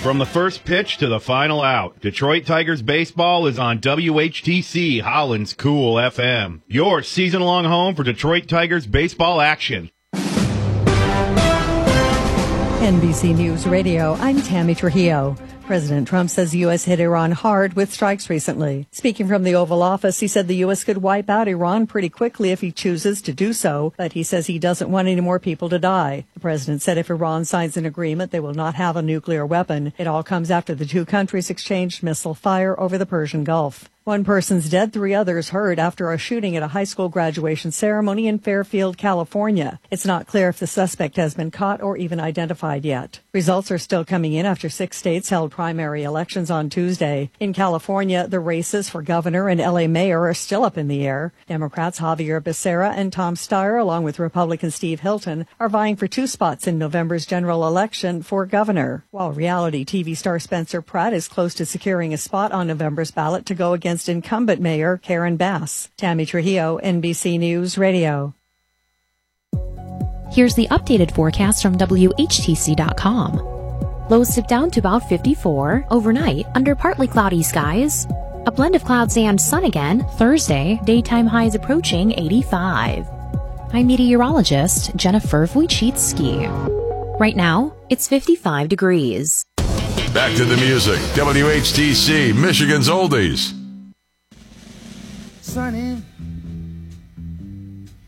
From the first pitch to the final out, Detroit Tigers baseball is on WHTC Holland's Cool FM. Your season-long home for Detroit Tigers baseball action. NBC News Radio, I'm Tammy Trujillo. President Trump says the U.S. hit Iran hard with strikes recently. Speaking from the Oval Office, he said the U.S. could wipe out Iran pretty quickly if he chooses to do so, but he says he doesn't want any more people to die. The president said if Iran signs an agreement, they will not have a nuclear weapon. It all comes after the two countries exchanged missile fire over the Persian Gulf. One person's dead, 3 others hurt after a shooting at a high school graduation ceremony in Fairfield, California. It's not clear if the suspect has been caught or even identified yet. Results are still coming in after 6 states held primary elections on Tuesday. In California, the races for governor and L.A. mayor are still up in the air. Democrats Javier Becerra and Tom Steyer, along with Republican Steve Hilton, are vying for 2 spots in November's general election for governor, while reality TV star Spencer Pratt is close to securing a spot on November's ballot to go against incumbent mayor Karen Bass. Tammy Trujillo, NBC News Radio. Here's the updated forecast from WHTC.com. Lows dip down to about 54 overnight under partly cloudy skies. A blend of clouds and sun again Thursday, daytime highs approaching 85. I'm meteorologist Jennifer Wojcicki. Right now, it's 55 degrees. Back to the music. WHTC, Michigan's Oldies. Sunny